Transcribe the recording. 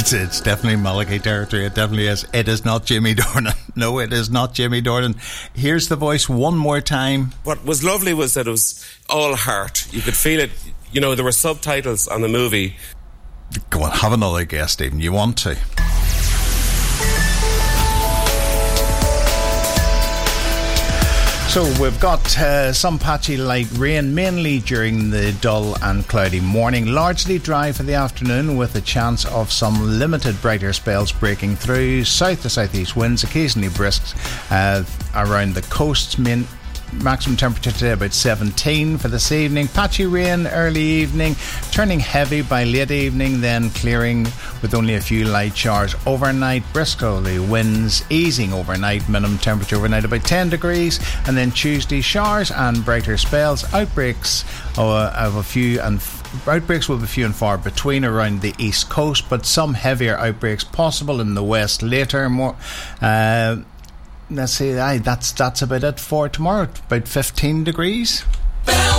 It's definitely Malachi territory. It definitely is. It is not Jimmy Dornan. No, it is not Jimmy Dornan. Here's the voice one more time. What was lovely was that it was all heart. You could feel it. You know, there were subtitles on the movie. Go on, have another guess, Stephen. You want to? So we've got some patchy light rain, mainly during the dull and cloudy morning. Largely dry for the afternoon, with a chance of some limited brighter spells breaking through. South to southeast winds, occasionally brisk around the coasts. Maximum temperature today about 17 for this evening. Patchy rain early evening, turning heavy by late evening, then clearing with only a few light showers overnight. Briskly winds easing overnight. Minimum temperature overnight about 10 degrees. And then Tuesday, showers and brighter spells. Outbreaks will be few and far between around the east coast, but some heavier outbreaks possible in the west later. Let's see, that's about it for tomorrow. About 15 degrees.